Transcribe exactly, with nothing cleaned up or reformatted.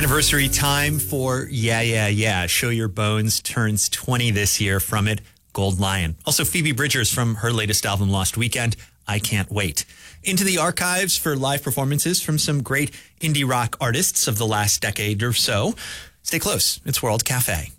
anniversary time for Yeah, Yeah, Yeah. Show Your Bones turns twenty this year. From it, Gold Lion. Also, Phoebe Bridgers from her latest album, Lost Weekend. I Can't Wait. Into the archives for live performances from some great indie rock artists of the last decade or so. Stay close. It's World Cafe.